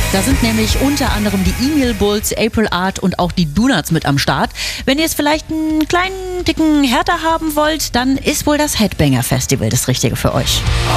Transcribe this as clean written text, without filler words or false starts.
Da sind nämlich unter anderem die Email Bulls, April Art und auch die Donuts mit am Start. Wenn ihr es vielleicht einen kleinen, dicken härter haben wollt, dann ist wohl das Headbanger Festival das Richtige für euch.